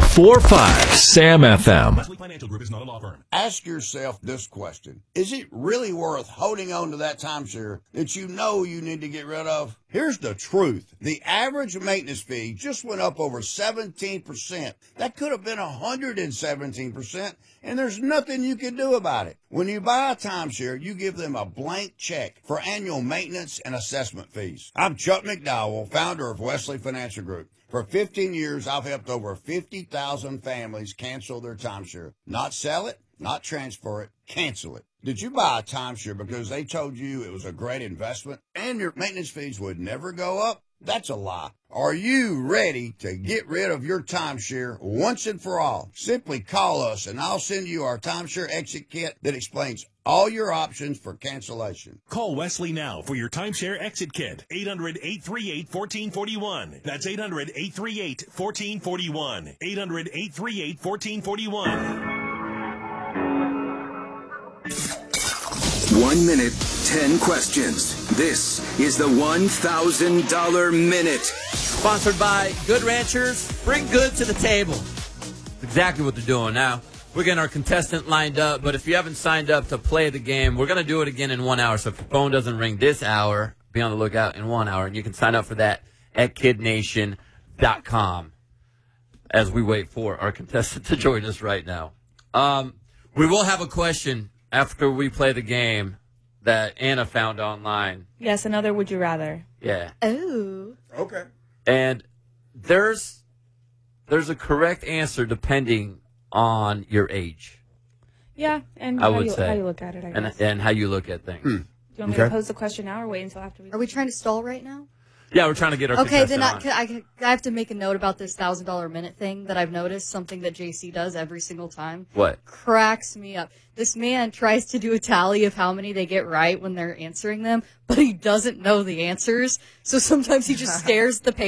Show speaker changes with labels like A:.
A: 100.45 Sam FM.
B: Wesley Financial Group is not a law firm.
C: Ask yourself this question. Is it really worth holding on to that timeshare that you know you need to get rid of? Here's the truth. The average maintenance fee just went up over 17%. That could have been 117%, and there's nothing you can do about it. When you buy a timeshare, you give them a blank check for annual maintenance and assessment fees. I'm Chuck McDowell, founder of Wesley Financial Group. For 15 years, I've helped over 50,000 families cancel their timeshare. Not sell it, not transfer it, cancel it. Did you buy a timeshare because they told you it was a great investment and your maintenance fees would never go up? That's a lie. Are you ready to get rid of your timeshare once and for all? Simply call us and I'll send you our timeshare exit kit that explains all your options for cancellation.
B: Call Wesley now for your timeshare exit kit. 800-838-1441. That's 800-838-1441. 800-838-1441.
D: 1 minute, 10 questions. This is the $1,000 Minute.
E: Sponsored by Good Ranchers. Bring good to the table. That's exactly what they're doing now. We're getting our contestant lined up, but if you haven't signed up to play the game, we're going to do it again in 1 hour. So if your phone doesn't ring this hour, be on the lookout in 1 hour, and you can sign up for that at kidnation.com as we wait for our contestant to join us right now. We will have a question after we play the game that Anna found online.
F: Yes, another Would You Rather.
E: Yeah.
F: Oh.
C: Okay.
E: And there's a correct answer depending on your age.
F: Yeah, and
E: I
F: how
E: would
F: you
E: say.
F: look at it, I guess.
E: And how you look at things.
F: Do you want me to pose the question now or wait until after we...
G: Are we trying to stall right now?
E: Yeah, we're trying to get our
G: Okay, then
E: contestant on.
G: I have to make a note about this $1,000 minute thing that I've noticed, something that JC does every single time.
E: What?
G: Cracks me up. This man tries to do a tally of how many they get right when they're answering them, but he doesn't know the answers. So sometimes he just stares at the paper